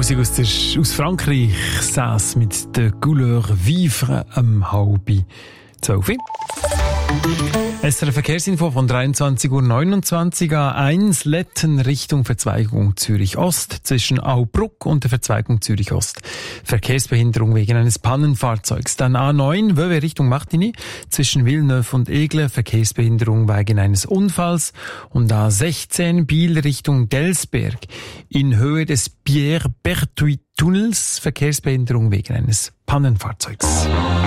Musik aus Frankreich, Sass mit der Couleur Vivre am 11:30. SRF Verkehrsinfo von 23:29 Uhr A1 Letten Richtung Verzweigung Zürich Ost zwischen Aubruck und der Verzweigung Zürich Ost. Verkehrsbehinderung wegen eines Pannenfahrzeugs. Dann A9 Wöwe Richtung Martigny zwischen Villeneuve und Egle. Verkehrsbehinderung wegen eines Unfalls. Und A16 Biel Richtung Delsberg in Höhe des Pierre-Berthuis Tunnels. Verkehrsbehinderung wegen eines Pannenfahrzeugs.